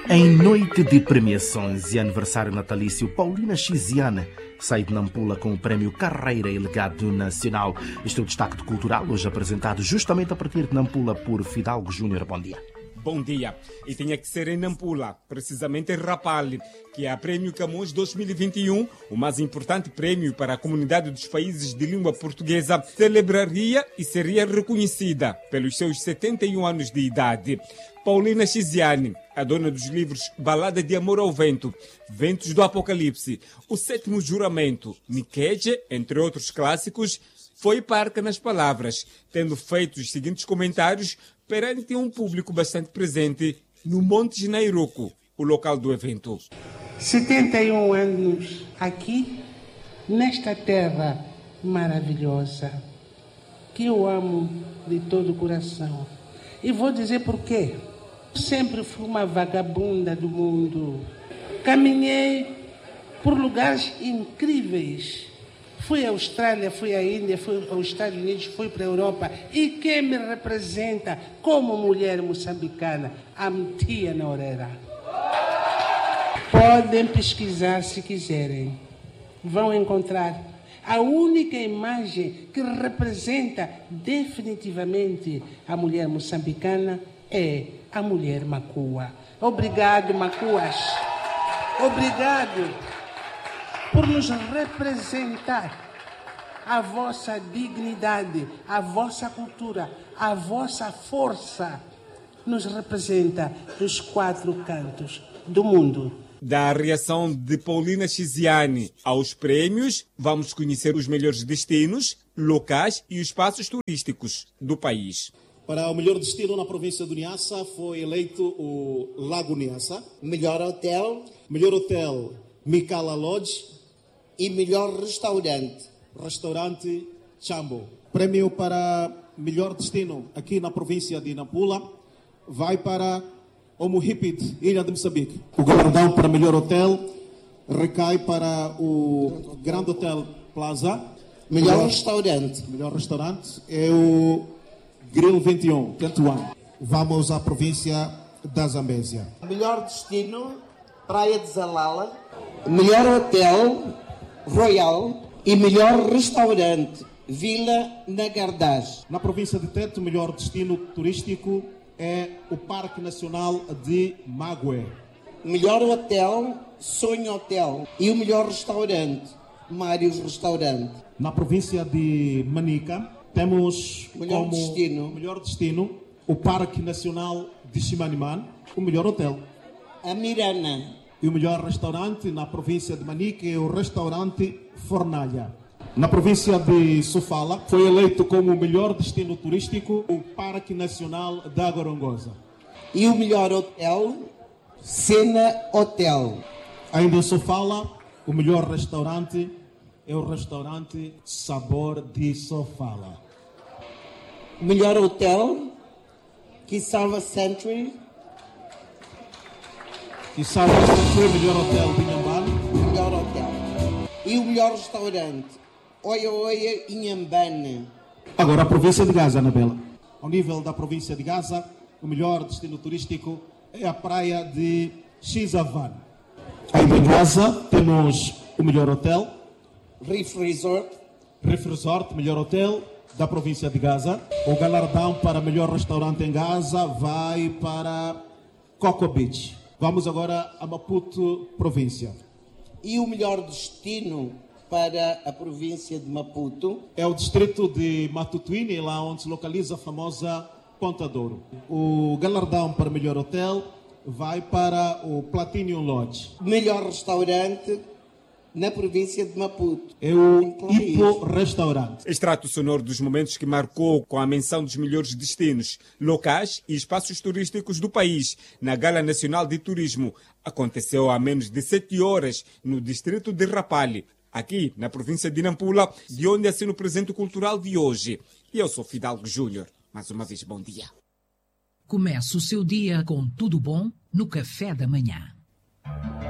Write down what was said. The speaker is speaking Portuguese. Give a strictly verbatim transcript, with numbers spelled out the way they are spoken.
Em noite de premiações e aniversário natalício, Paulina Chiziane sai de Nampula com o prémio Carreira e Legado Nacional. Este é o destaque cultural, hoje apresentado justamente a partir de Nampula por Fidalgo Júnior. Bom dia. Bom dia. E tinha que ser em Nampula, precisamente em Rapalli, que é a Prémio Camões dois mil e vinte e um, o mais importante prémio para a comunidade dos países de língua portuguesa, celebraria e seria reconhecida pelos seus setenta e um anos de idade. Paulina Chiziane, a dona dos livros Balada de Amor ao Vento, Ventos do Apocalipse, O Sétimo Juramento, Niqueje, entre outros clássicos, foi parca nas palavras, tendo feito os seguintes comentários perante um público bastante presente no Monte Nairoco, o local do evento. setenta e um anos aqui, nesta terra maravilhosa, que eu amo de todo o coração. E vou dizer por quê. Sempre fui uma vagabunda do mundo. Caminhei por lugares incríveis. Fui à Austrália, fui à Índia, fui aos Estados Unidos, fui para a Europa. E quem me representa como mulher moçambicana? A Mtia Noreira. Podem pesquisar se quiserem. Vão encontrar a única imagem que representa definitivamente a mulher moçambicana é a mulher Macua. Obrigado, Macuas. Obrigado por nos representar a vossa dignidade, a vossa cultura, a vossa força. Nos representa nos quatro cantos do mundo. Da reação de Paulina Chiziane aos prémios, vamos conhecer os melhores destinos, locais e espaços turísticos do país. Para o melhor destino na província do Niassa foi eleito o Lago Niassa. Melhor hotel. Melhor hotel, Mikala Lodge. E melhor restaurante. Restaurante Chambo. Prêmio para melhor destino aqui na província de Nampula vai para o Muhipit, Ilha de Moçambique. O galardão para melhor hotel recai para o Grand Hotel Plaza. Melhor, melhor restaurante. Melhor restaurante é o Grill vinte e um, Tetuan. Vamos à província da Zambésia. Melhor destino, Praia de Zalala. Melhor hotel, Royal. E melhor restaurante, Vila Nagardaz. Na província de Tete, o melhor destino turístico é o Parque Nacional de Magué. Melhor hotel, Sonho Hotel. E o melhor restaurante, Mários Restaurante. Na província de Manica, temos melhor como destino. melhor destino o Parque Nacional de Chimanimane, o melhor hotel. A Mirana. E o melhor restaurante na província de Manica é o restaurante Fornalha. Na província de Sofala, foi eleito como o melhor destino turístico o Parque Nacional da Gorongosa. E o melhor hotel, Sena Hotel. Ainda em Sofala, o melhor restaurante é o restaurante Sabor de Sofala. O melhor hotel, Kisava Century. Kisava Century, melhor hotel de Inhambane. Melhor hotel. E o melhor restaurante, Oia Oia Inhambane. Agora a província de Gaza, Anabela. Ao nível da província de Gaza, o melhor destino turístico é a praia de Chizavan. Ainda em Gaza temos o melhor hotel. Reef Resort. Reef Resort, melhor hotel da província de Gaza. O galardão para melhor restaurante em Gaza vai para Coco Beach. Vamos agora a Maputo, província. E o melhor destino para a província de Maputo? É o distrito de Matutuine, lá onde se localiza a famosa Ponta Douro. O galardão para melhor hotel vai para o Platinum Lodge. Melhor restaurante na província de Maputo. É o Ipo Restaurante. Extrato sonoro dos momentos que marcou com a menção dos melhores destinos, locais e espaços turísticos do país na Gala Nacional de Turismo. Aconteceu há menos de sete horas no distrito de Rapalli, aqui na província de Nampula, de onde assina o presente cultural de hoje. E eu sou Fidalgo Júnior. Mais uma vez, bom dia. Comece o seu dia com tudo bom no café da manhã.